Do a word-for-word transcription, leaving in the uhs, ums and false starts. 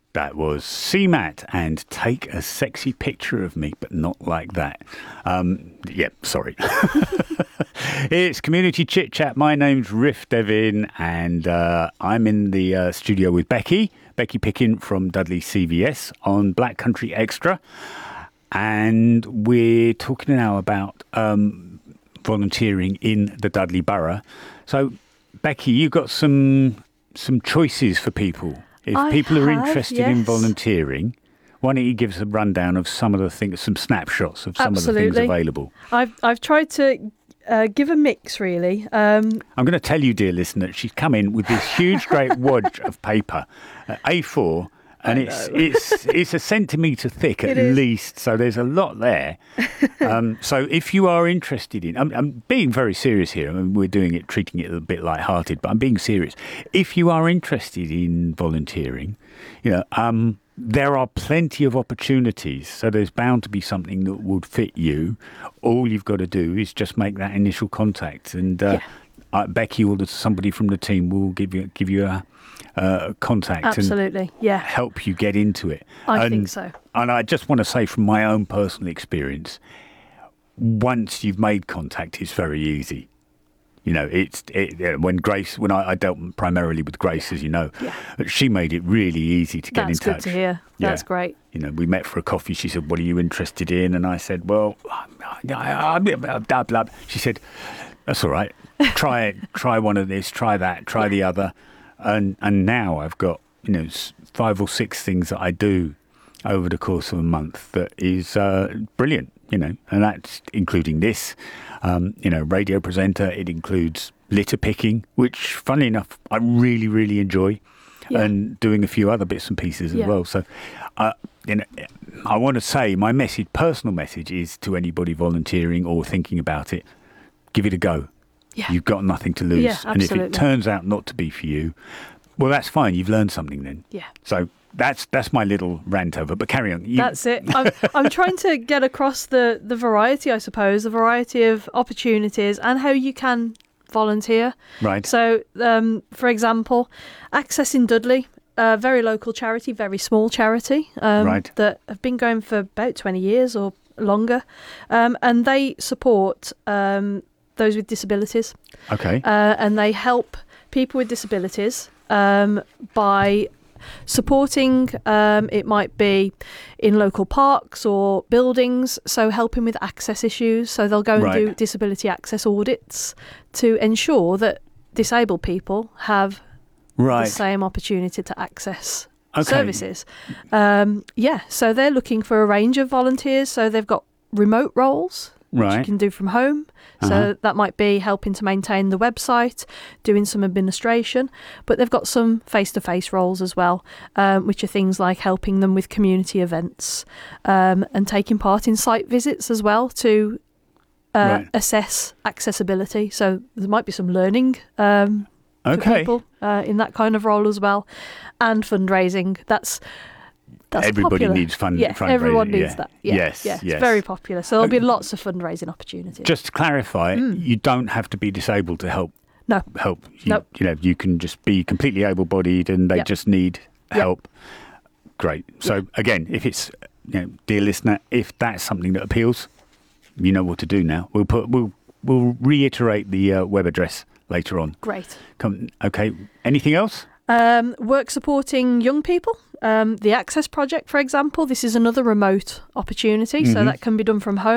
That was C MAT and Take a Sexy Picture of Me, but not like that. Um, yep, yeah, sorry. It's Community Chit Chat. My name's Riff Devin, and uh, I'm in the uh, studio with Becky, Becky Pickin from Dudley C V S on Black Country Extra. And we're talking now about um, volunteering in the Dudley Borough. So, Becky, you've got some some choices for people. If I people have, are interested yes. in volunteering, why don't you give us a rundown of some of the things, some snapshots of some Absolutely. of the things available? I've I've tried to uh, give a mix, really. Um, I'm going to tell you, dear listener, she's come in with this huge, great wad of paper, uh, A four, and I it's know. it's it's a centimetre thick at It is. least, so there's a lot there. Um, so if you are interested in, I'm, I'm being very serious here. I mean, we're doing it, treating it a bit light-hearted, but I'm being serious. If you are interested in volunteering, you know, um, there are plenty of opportunities. So there's bound to be something that would fit you. All you've got to do is just make that initial contact, and uh, Yeah. uh, Becky or somebody from the team will give you give you a uh, contact absolutely, and yeah. help you get into it. I and, think so. And I just want to say, from my own personal experience, once you've made contact, it's very easy. You know, it's it, when Grace, when I, I dealt primarily with Grace, as you know, Yeah. she made it really easy to get That's in good touch. to hear. That's Yeah. great. You know, we met for a coffee. She said, "What are you interested in?" And I said, "Well, blah, blah, blah." She said, "That's all right. Try it. Try one of this. Try that. Try the other." And and now I've got, you know, five or six things that I do over the course of a month that is uh, brilliant. You know, and that's including this. Um, you know, radio presenter. It includes litter picking, which, funnily enough, I really, really enjoy, Yeah. and doing a few other bits and pieces as Yeah. well. So, uh, you know, I want to say my message, personal message, is to anybody volunteering or thinking about it: give it a go. Yeah. You've got nothing to lose, Yeah, and if it absolutely. turns out not to be for you, well, that's fine. You've learned something then. Yeah. So that's that's my little rant over. But carry on. You, That's it. I'm, I'm trying to get across the, the variety, I suppose, the variety of opportunities and how you can volunteer. right. So, um, for example, Access in Dudley, a very local charity, very small charity, um, Right. that have been going for about twenty years or longer, um, and they support um, those with disabilities, Okay. uh, and they help people with disabilities um, by supporting, um, it might be in local parks or buildings, so helping with access issues. So they'll go and do Right. disability access audits to ensure that disabled people have right. the same opportunity to access Okay. services. Um, yeah, so they're looking for a range of volunteers. So they've got remote roles, which you Right. can do from home. So Uh-huh. that might be helping to maintain the website, doing some administration. But they've got some face-to-face roles as well, um, which are things like helping them with community events, um, and taking part in site visits as well to uh, Right. assess accessibility. So there might be some learning um, for Okay. people uh, in that kind of role as well, and fundraising. That's that's Everybody popular. needs fund- Yeah, fundraising, everyone needs yeah. that. Yeah, Yes, yeah, it's yes. very popular. So there'll be Okay. lots of fundraising opportunities. Just to clarify, Mm. you don't have to be disabled to help. No. Help. You, Nope. you know, you can just be completely able-bodied, and they Yep. just need Yep. help. Great. So again, if it's, you know, dear listener, if that's something that appeals, you know what to do now. We'll put we'll we'll reiterate the uh, web address later on. Great. Come. Okay. Anything else? Um, work supporting young people. Um, the Access Project, for example, this is another remote opportunity, so Mhm. that can be done from home.